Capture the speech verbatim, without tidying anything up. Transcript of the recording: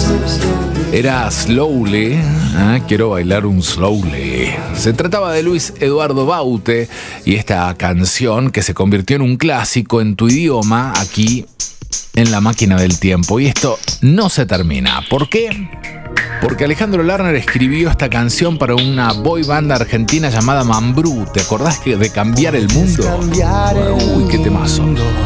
Era Slowly, ¿eh? Quiero bailar un Slowly. Se trataba de Luis Eduardo Baute y esta canción que se convirtió en un clásico en tu idioma aquí en La Máquina del Tiempo. Y esto no se termina. ¿Por qué? Porque Alejandro Lerner escribió esta canción para una boy band argentina llamada Mambrú. ¿Te acordás que de Cambiar el Mundo? Uy, qué temazo.